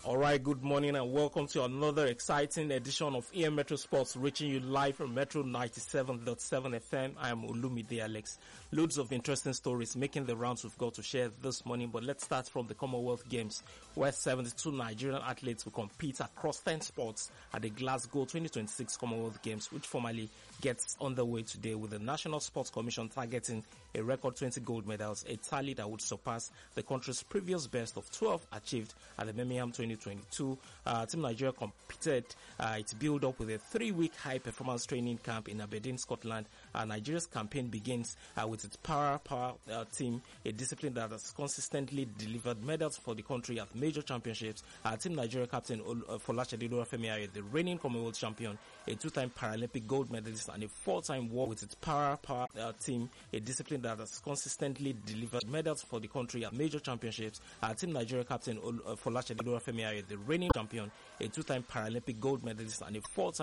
All right, good morning and welcome to another exciting edition of EM Metro Sports, reaching you live from Metro 97.7 FM. I am Olumide Alex. Loads of interesting stories making the rounds we've got to share this morning, but let's start from the Commonwealth Games, where 72 Nigerian athletes will compete across 10 sports at the Glasgow 2026 Commonwealth Games, which formally gets underway today, with the National Sports Commission targeting a record 20 gold medals, a tally that would surpass the country's previous best of 12 achieved at the Birmingham 2022. Team Nigeria competed its build-up with a 3-week high-performance training camp in Aberdeen, Scotland. Nigeria's campaign begins with its power team, a discipline that has consistently delivered medals for the country at major championships. Team Nigeria captain Folashade Olúwafẹ́mi Ayọ̀, the reigning Commonwealth champion, a 2-time Paralympic gold medalist, and a 4-time war with its power team, a discipline that has consistently delivered medals for the country at major championships. Team Nigeria captain Folashade Olúwafẹ́mi Ayọ̀, the reigning champion, a 2-time Paralympic gold medalist, and a 4-time